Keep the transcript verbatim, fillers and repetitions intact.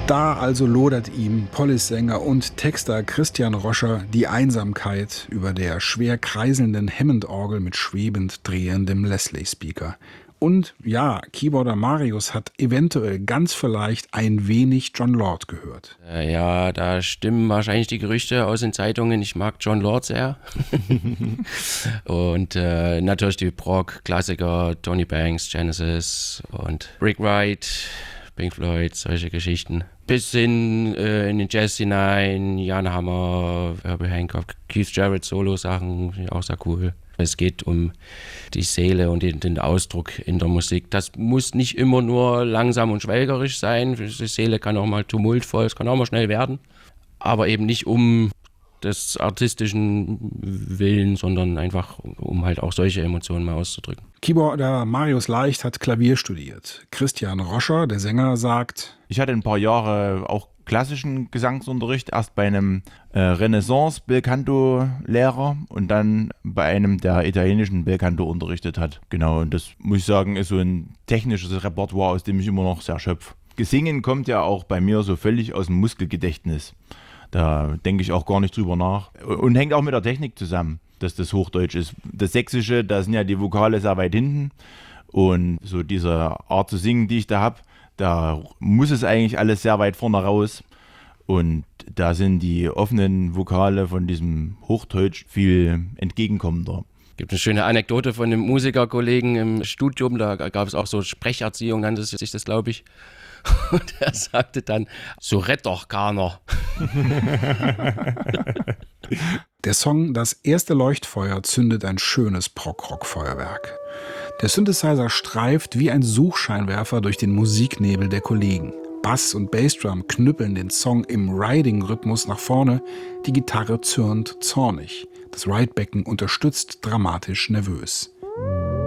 Da also lodert ihm Police-Sänger und Texter Christian Roscher die Einsamkeit über der schwer kreiselnden Hammond-Orgel mit schwebend drehendem Leslie-Speaker. Und ja, Keyboarder Marius hat eventuell ganz vielleicht ein wenig Jon Lord gehört. Äh, ja, da stimmen wahrscheinlich die Gerüchte aus den Zeitungen. Ich mag Jon Lord sehr. Und äh, natürlich die Prog-Klassiker, Tony Banks, Genesis und Rick Wright, Pink Floyd, solche Geschichten. Bis hin äh, in den Jazz hinein, Jan Hammer, Herbie Hancock, Keith Jarrett, Solo-Sachen, finde ich auch sehr cool. Es geht um die Seele und den, den Ausdruck in der Musik. Das muss nicht immer nur langsam und schwelgerisch sein. Die Seele kann auch mal tumultvoll, es kann auch mal schnell werden. Aber eben nicht um des artistischen Willen, sondern einfach um halt auch solche Emotionen mal auszudrücken. Keyboarder Marius Leicht hat Klavier studiert. Christian Roscher, der Sänger, sagt: Ich hatte ein paar Jahre auch klassischen Gesangsunterricht, erst bei einem äh, Renaissance-Belcanto-Lehrer und dann bei einem, der italienischen Belcanto unterrichtet hat. Genau, und das muss ich sagen, ist so ein technisches Repertoire, aus dem ich immer noch sehr schöpfe. Gesingen kommt ja auch bei mir so völlig aus dem Muskelgedächtnis. Da denke ich auch gar nicht drüber nach. Und hängt auch mit der Technik zusammen, dass das Hochdeutsch ist. Das Sächsische, da sind ja die Vokale sehr weit hinten. Und so diese Art zu singen, die ich da habe, da muss es eigentlich alles sehr weit vorne raus. Und da sind die offenen Vokale von diesem Hochdeutsch viel entgegenkommender. Es gibt eine schöne Anekdote von einem Musikerkollegen im Studium, da gab es auch so Sprecherziehung, nannte sich das, glaube ich. Und er sagte dann, so rett doch keiner. Der Song Das erste Leuchtfeuer zündet ein schönes Prog-Rock-Feuerwerk. Der Synthesizer streift wie ein Suchscheinwerfer durch den Musiknebel der Kollegen. Bass und Bassdrum knüppeln den Song im Riding-Rhythmus nach vorne, die Gitarre zürnt zornig. Das Ridebecken unterstützt dramatisch nervös.